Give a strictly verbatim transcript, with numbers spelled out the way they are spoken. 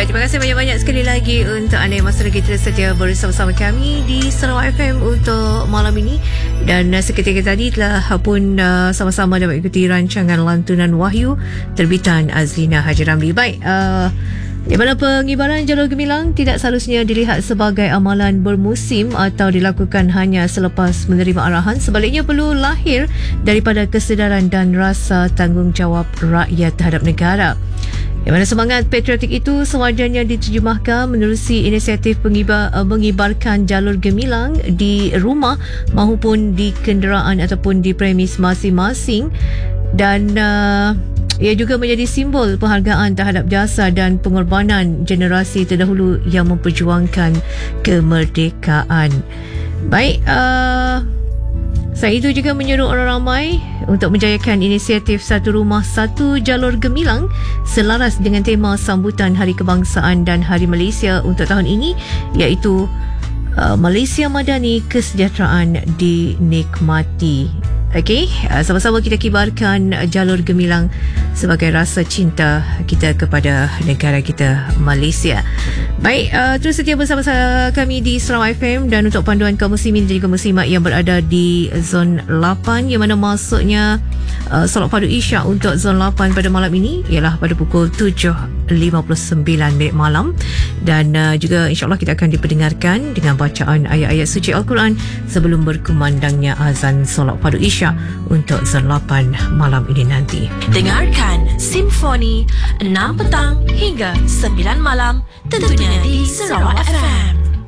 terima kasih banyak-banyak sekali lagi untuk anda yang masih lagi terus setia bersama-sama kami di Sarawak F M untuk malam ini. Dan uh, seketika tadi telah pun uh, sama-sama dapat ikuti rancangan lantunan Wahyu terbitan Azlina Haji Ramli. Baik, uh, di mana pengibaran jalur gemilang tidak seharusnya dilihat sebagai amalan bermusim atau dilakukan hanya selepas menerima arahan. Sebaliknya perlu lahir daripada kesedaran dan rasa tanggungjawab rakyat terhadap negara. Di mana semangat patriotik itu sewajarnya diterjemahkan menerusi inisiatif pengibar, uh, mengibarkan jalur gemilang di rumah maupun di kenderaan ataupun di premis masing-masing. Dan uh, ia juga menjadi simbol penghargaan terhadap jasa dan pengorbanan generasi terdahulu yang memperjuangkan kemerdekaan. Baik, uh, selain itu juga menyuruh orang ramai untuk menjayakan inisiatif Satu Rumah Satu Jalur Gemilang selaras dengan tema sambutan Hari Kebangsaan dan Hari Malaysia untuk tahun ini, iaitu uh, Malaysia Madani Kesejahteraan Dinikmati. Okey, uh, sama-sama kita kibarkan jalur gemilang sebagai rasa cinta kita kepada negara kita Malaysia. Baik, uh, terus setia bersama kami di Sarawak F M, dan untuk panduan kaum muslimin dan juga muslimat yang berada di zon lapan, yang mana masuknya uh, solat fardu Isyak untuk zon lapan pada malam ini ialah pada pukul tujuh lima puluh sembilan minit malam. Dan uh, juga insyaAllah kita akan diperdengarkan dengan bacaan ayat-ayat suci Al-Quran sebelum berkumandangnya azan solat fardu Isyak untuk zon lapan malam ini nanti. Dengarkan Simfoni enam petang hingga sembilan malam, tentunya di Sarawak F M.